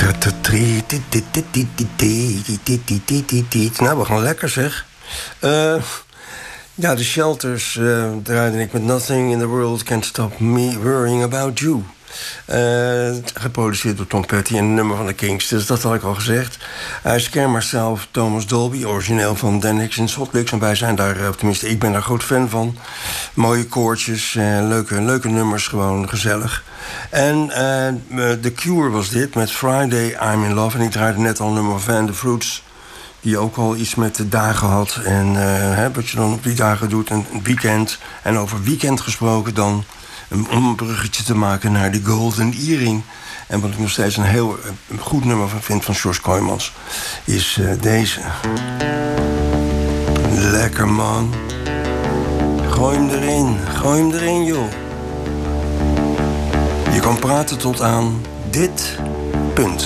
Nou, we gaan lekker, zeg. Ja, de Shelters draaide ik met Nothing in the World Can't Stop Me Worrying About You. Geproduceerd door Tom Petty en een nummer van de Kings. Dus dat had ik al gezegd. Hij is kenmerk zelf Thomas Dolby, origineel van Dan Hicks in Hot Licks. En wij zijn daar, tenminste, ik ben daar groot fan van. Mooie koortjes, leuke nummers, gewoon gezellig. En The Cure was dit, met Friday I'm in Love. En ik draaide net al een nummer van The Fruits, die ook al iets met de dagen had. En wat je dan op die dagen doet, een weekend. En over weekend gesproken dan, om een bruggetje te maken naar die Golden Earring. En wat ik nog steeds een heel goed nummer van vind van George Kooijmans, is deze. Lekker, man. Gooi hem erin, joh. Je kan praten tot aan dit punt.